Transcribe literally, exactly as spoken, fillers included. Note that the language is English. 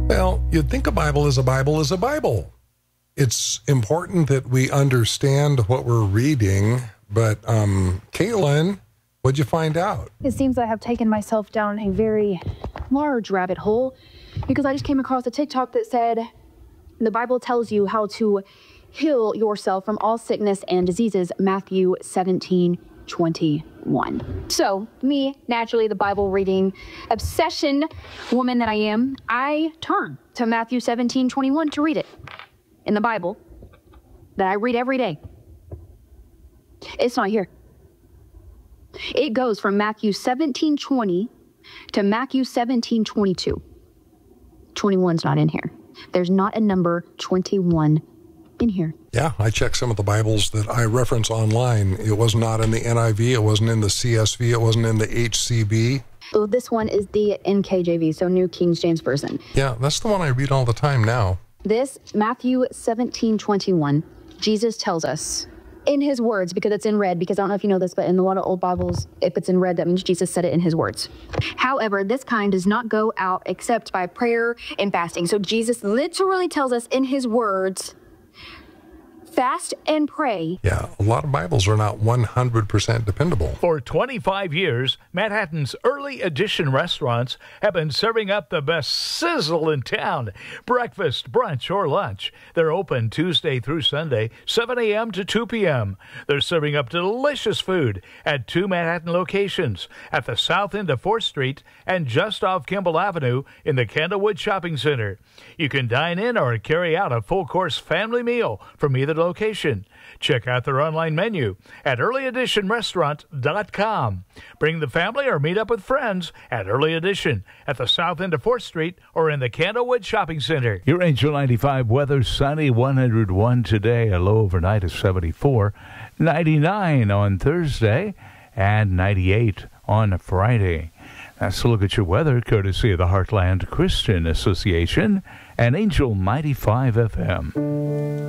Well, you'd think a Bible is a Bible is a Bible. It's important that we understand what we're reading, but um, Caitlin, what'd you find out? It seems I have taken myself down a very large rabbit hole because I just came across a TikTok that said the Bible tells you how to heal yourself from all sickness and diseases, Matthew seventeen twenty-one. So me, naturally the Bible reading obsession woman that I am, I turn to Matthew seventeen twenty-one to read it in the Bible that I read every day. It's not here. It goes from Matthew seventeen twenty to Matthew seventeen twenty-two. twenty-one's not in here. There's not a number twenty-one in here. Yeah, I checked some of the Bibles that I reference online. It was not in the N I V, it wasn't in the C S V, it wasn't in the H C B. Oh, this one is the N K J V, so New King James Version. Yeah, that's the one I read all the time now. This, Matthew seventeen twenty-one, Jesus tells us in his words, because it's in red, because I don't know if you know this, but in a lot of old Bibles, if it's in red, that means Jesus said it in his words. However, this kind does not go out except by prayer and fasting. So Jesus literally tells us in his words, fast and pray. Yeah, a lot of Bibles are not one hundred percent dependable. For twenty-five years, Manhattan's early edition restaurants have been serving up the best sizzle in town. Breakfast, brunch, or lunch. They're open Tuesday through Sunday, seven a.m. to two p.m. They're serving up delicious food at two Manhattan locations, at the south end of fourth Street and just off Kimball Avenue in the Candlewood Shopping Center. You can dine in or carry out a full-course family meal from either location. Check out their online menu at early edition restaurant dot com. Bring the family or meet up with friends at Early Edition at the south end of fourth Street or in the Candlewood Shopping Center. Your Angel ninety-five weather, sunny, one hundred one today, a low overnight of seventy-four, ninety-nine on Thursday, and ninety-eight on Friday. That's a look at your weather, courtesy of the Heartland Christian Association and Angel ninety-five F M.